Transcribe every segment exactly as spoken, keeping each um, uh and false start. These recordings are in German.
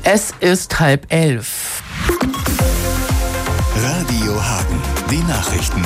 Es ist halb elf. Radio Hagen, die Nachrichten.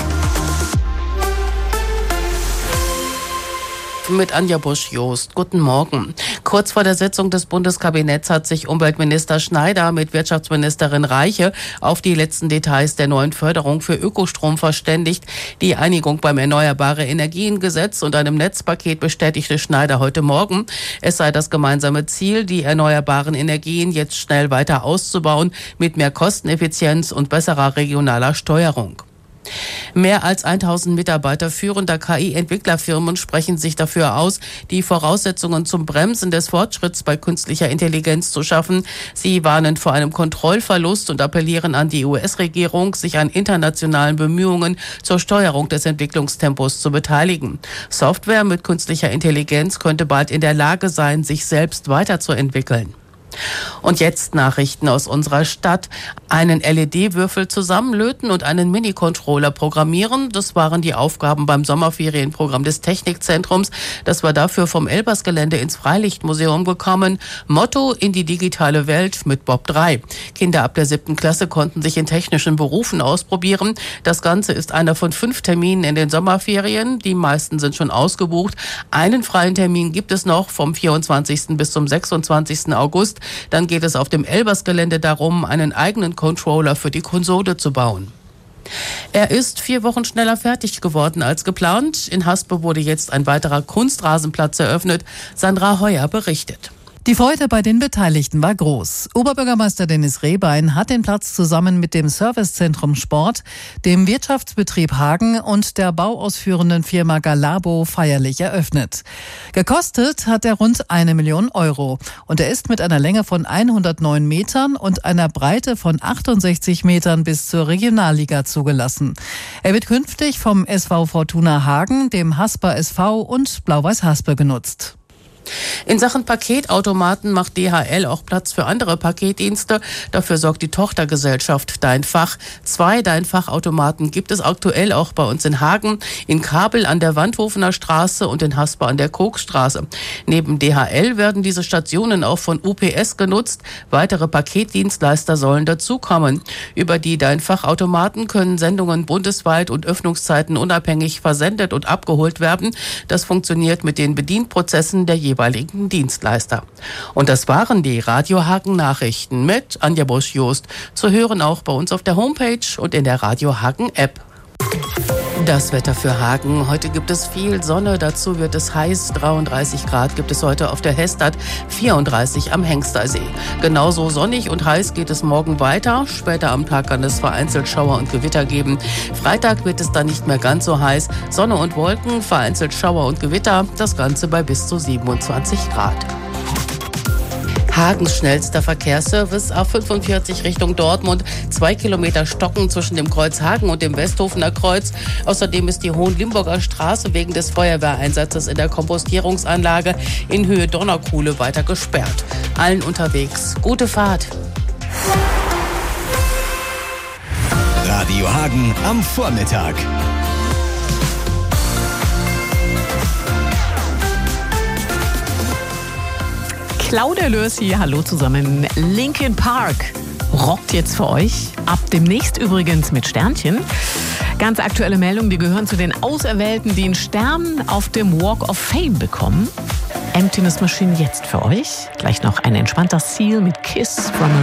Mit Anja Busch-Jost. Guten Morgen. Kurz vor der Sitzung des Bundeskabinetts hat sich Umweltminister Schneider mit Wirtschaftsministerin Reiche auf die letzten Details der neuen Förderung für Ökostrom verständigt. Die Einigung beim Erneuerbare-Energien-Gesetz und einem Netzpaket bestätigte Schneider heute Morgen. Es sei das gemeinsame Ziel, die erneuerbaren Energien jetzt schnell weiter auszubauen, mit mehr Kosteneffizienz und besserer regionaler Steuerung. Mehr als tausend Mitarbeiter führender K I-Entwicklerfirmen sprechen sich dafür aus, die Voraussetzungen zum Bremsen des Fortschritts bei künstlicher Intelligenz zu schaffen. Sie warnen vor einem Kontrollverlust und appellieren an die U S-Regierung, sich an internationalen Bemühungen zur Steuerung des Entwicklungstempos zu beteiligen. Software mit künstlicher Intelligenz könnte bald in der Lage sein, sich selbst weiterzuentwickeln. Und jetzt Nachrichten aus unserer Stadt. Einen L E D-Würfel zusammenlöten und einen Mini-Controller programmieren. Das waren die Aufgaben beim Sommerferienprogramm des Technikzentrums. Das war dafür vom Elbers-Gelände ins Freilichtmuseum gekommen. Motto: in die digitale Welt mit Bob drei. Kinder ab der siebten Klasse konnten sich in technischen Berufen ausprobieren. Das Ganze ist einer von fünf Terminen in den Sommerferien. Die meisten sind schon ausgebucht. Einen freien Termin gibt es noch vom vierundzwanzigsten bis zum sechsundzwanzigsten August. Dann geht es auf dem Elbers-Gelände darum, einen eigenen Controller für die Konsole zu bauen. Er ist vier Wochen schneller fertig geworden als geplant. In Haspe wurde jetzt ein weiterer Kunstrasenplatz eröffnet. Sandra Heuer berichtet. Die Freude bei den Beteiligten war groß. Oberbürgermeister Dennis Rehbein hat den Platz zusammen mit dem Servicezentrum Sport, dem Wirtschaftsbetrieb Hagen und der bauausführenden Firma Galabo feierlich eröffnet. Gekostet hat er rund eine Million Euro und er ist mit einer Länge von hundertneun Metern und einer Breite von achtundsechzig Metern bis zur Regionalliga zugelassen. Er wird künftig vom S V Fortuna Hagen, dem Hasper S V und Blau-Weiß Haspe genutzt. In Sachen Paketautomaten macht D H L auch Platz für andere Paketdienste. Dafür sorgt die Tochtergesellschaft Dein Fach. Zwei Dein Fach-Automaten gibt es aktuell auch bei uns in Hagen, in Kabel an der Wandhofener Straße und in Hasper an der Kochstraße. Neben D H L werden diese Stationen auch von U P S genutzt. Weitere Paketdienstleister sollen dazukommen. Über die Dein Fach-Automaten können Sendungen bundesweit und Öffnungszeiten unabhängig versendet und abgeholt werden. Das funktioniert mit den Bedienprozessen der jeweiligen Dienstleister. Und das waren die Radio Hagen Nachrichten mit Anja Busch-Jost. Zu hören auch bei uns auf der Homepage und in der Radio Hagen App. Das Wetter für Hagen. Heute gibt es viel Sonne, dazu wird es heiß. dreiunddreißig Grad gibt es heute auf der Hestad, vierunddreißig am Hengstersee. Genauso sonnig und heiß geht es morgen weiter. Später am Tag kann es vereinzelt Schauer und Gewitter geben. Freitag wird es dann nicht mehr ganz so heiß. Sonne und Wolken, vereinzelt Schauer und Gewitter. Das Ganze bei bis zu siebenundzwanzig Grad. Hagens schnellster Verkehrsservice A fünfundvierzig Richtung Dortmund. Zwei Kilometer Stocken zwischen dem Kreuz Hagen und dem Westhofener Kreuz. Außerdem ist die Hohenlimburger Straße wegen des Feuerwehreinsatzes in der Kompostierungsanlage in Höhe Donnerkuhle weiter gesperrt. Allen unterwegs gute Fahrt. Radio Hagen am Vormittag. Claudia Lörs hier, hallo zusammen. Linkin Park rockt jetzt für euch. Ab demnächst übrigens mit Sternchen. Ganz aktuelle Meldungen, die gehören zu den Auserwählten, die einen Stern auf dem Walk of Fame bekommen. Emptiness Machine jetzt für euch. Gleich noch ein entspannter Seal mit Kiss from a